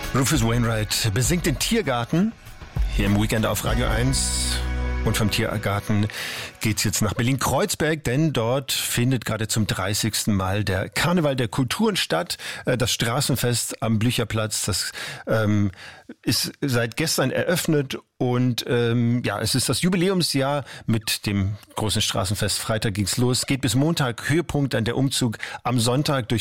Rufus Wainwright besingt den Tiergarten hier im Weekend auf Radio 1. Und vom Tiergarten geht's jetzt nach Berlin-Kreuzberg, denn dort findet gerade zum 30. Mal der Karneval der Kulturen statt. Das Straßenfest am Blücherplatz, das ist seit gestern eröffnet und es ist das Jubiläumsjahr mit dem großen Straßenfest. Freitag ging's los, geht bis Montag, Höhepunkt dann der Umzug am Sonntag durch